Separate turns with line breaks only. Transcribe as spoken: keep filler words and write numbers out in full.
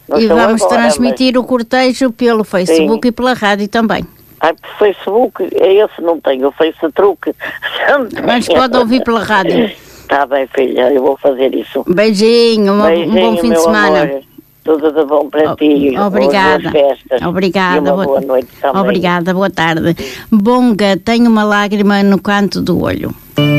Não
E
sou
vamos
agora,
transmitir
mas...
o cortejo pelo Facebook
Sim.
e pela rádio também.
Ai, por Facebook, é esse não tenho, o Facebook.
Mas pode ouvir pela rádio.
Está bem, filha, eu vou fazer isso.
Beijinho, uma,
Beijinho,
um bom fim de
meu
semana.
amor. Tudo de bom para
O,
ti.
obrigada.
Boas festas.
Obrigada.
E uma boa, boa noite também.
Obrigada, boa tarde. Bonga, tenho uma lágrima no canto do olho.